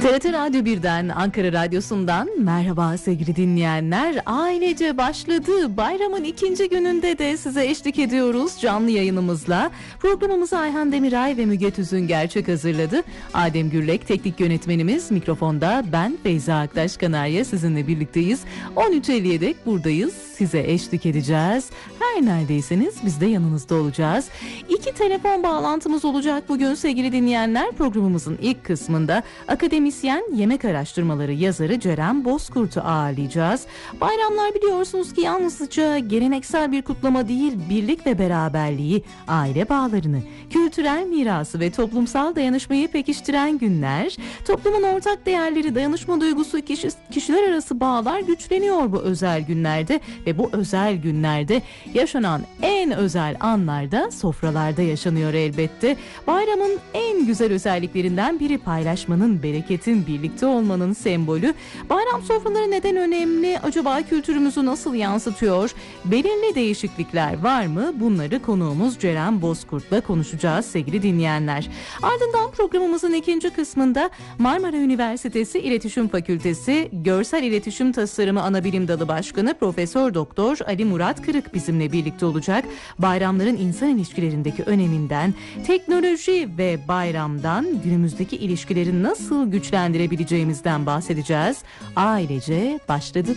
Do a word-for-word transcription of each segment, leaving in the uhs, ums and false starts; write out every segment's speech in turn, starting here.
T R T Radyo birden, Ankara Radyosu'ndan merhaba sevgili dinleyenler. Ailece başladı. Bayramın ikinci gününde de size eşlik ediyoruz canlı yayınımızla. Programımızı Ayhan Demiray ve Müge Tüzün Gerçek hazırladı. Adem Gürlek teknik yönetmenimiz, mikrofonda ben Feyza Aktaş Kanarya sizinle birlikteyiz. on üç elliye dek buradayız. Size eşlik edeceğiz. Her neredeyseniz biz de yanınızda olacağız. İki telefon bağlantımız olacak bugün sevgili dinleyenler. Programımızın ilk kısmında akademisyen, yemek araştırmaları yazarı Ceren Bozkurt'u ağırlayacağız. Bayramlar biliyorsunuz ki yalnızca geleneksel bir kutlama değil, birlik ve beraberliği, aile bağlarını, kültürel mirası ve toplumsal dayanışmayı pekiştiren günler. Toplumun ortak değerleri, dayanışma duygusu, kişi, kişiler arası bağlar güçleniyor bu özel günlerde. Ve bu özel günlerde yaşanan en özel anlarda sofralarda yaşanıyor elbette. Bayramın en güzel özelliklerinden biri paylaşmanın, bereketin, birlikte olmanın sembolü. Bayram sofraları neden önemli? Acaba kültürümüzü nasıl yansıtıyor? Belirli değişiklikler var mı? Bunları konuğumuz Ceren Bozkurt'la konuşacağız sevgili dinleyenler. Ardından programımızın ikinci kısmında Marmara Üniversitesi İletişim Fakültesi Görsel İletişim Tasarımı Anabilim Dalı Başkanı Profesör Doktor Ali Murat Kırık bizimle birlikte olacak. Bayramların insan ilişkilerindeki öneminden, teknoloji ve bayramdan günümüzdeki ilişkileri nasıl güçlendirebileceğimizden bahsedeceğiz. Ailece başladı.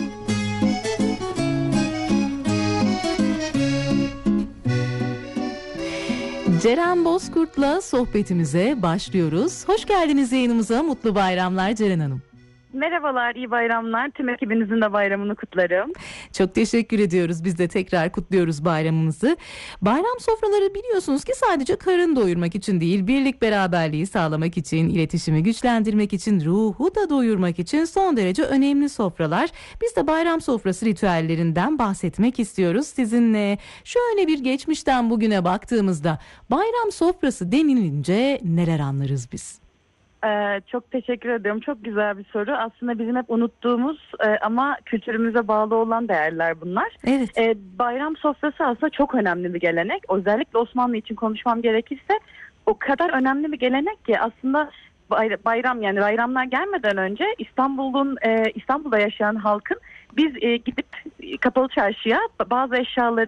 Ceren Bozkurt'la sohbetimize başlıyoruz. Hoş geldiniz yayınımıza. Mutlu bayramlar Ceren Hanım. Merhabalar, iyi bayramlar. Tüm ekibinizin de bayramını kutlarım. Çok teşekkür ediyoruz. Biz de tekrar kutluyoruz bayramımızı. Bayram sofraları biliyorsunuz ki sadece karın doyurmak için değil, birlik beraberliği sağlamak için, iletişimi güçlendirmek için, ruhu da doyurmak için son derece önemli sofralar. Biz de bayram sofrası ritüellerinden bahsetmek istiyoruz sizinle. Şöyle bir geçmişten bugüne baktığımızda bayram sofrası denilince neler anlarız biz? Ee, çok teşekkür ediyorum. Çok güzel bir soru. Aslında bizim hep unuttuğumuz e, ama kültürümüze bağlı olan değerler bunlar. Evet. Ee, bayram sofrası aslında çok önemli bir gelenek. Özellikle Osmanlı için konuşmam gerekirse o kadar önemli bir gelenek ki aslında bayram, yani bayramlar gelmeden önce İstanbul'un e, İstanbul'da yaşayan halkın biz e, gidip kapalı çarşıya bazı eşyaları